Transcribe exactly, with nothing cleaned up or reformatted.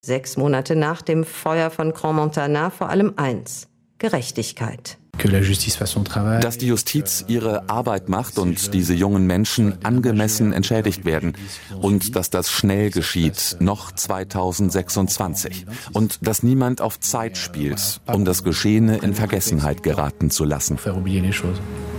Sechs Monate nach dem Feuer von Crans-Montana vor allem eins: Gerechtigkeit. Dass die Justiz ihre Arbeit macht und diese jungen Menschen angemessen entschädigt werden. Und dass das schnell geschieht, noch zweitausendsechsundzwanzig. Und dass niemand auf Zeit spielt, um das Geschehene in Vergessenheit geraten zu lassen.